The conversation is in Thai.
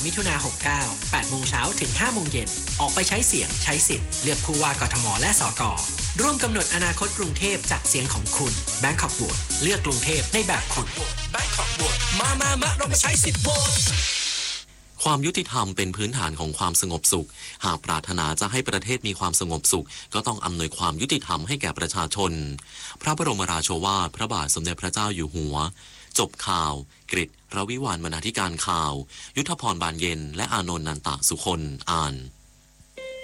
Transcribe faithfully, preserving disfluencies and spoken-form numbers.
มิถุนายนหกเก้า แปดโมงเช้าถึงห้าโมงเย็นออกไปใช้เสียงใช้สิทธิ์เลือกผู้ว่ากทมและสกร่วมกำหนดอนาคตกรุงเทพจากเสียงของคุณ Bangkok Vote เลือกกรุงเทพในแบบคุณ Bangkok Vote มามามาเรามาใช้สิทธิ์โหวตความยุติธรรมเป็นพื้นฐานของความสงบสุขหากปรารถนาจะให้ประเทศมีความสงบสุขก็ต้องอำนวยความยุติธรรมให้แก่ประชาชนพระบรมราโชวาทพระบาทสมเด็จพระเจ้าอยู่หัวจบข่าวกฤษ รวิวรรณ บรรณาธิการข่าวยุทธพรบานเย็นและอานนท์นันตะสุคนอ่าน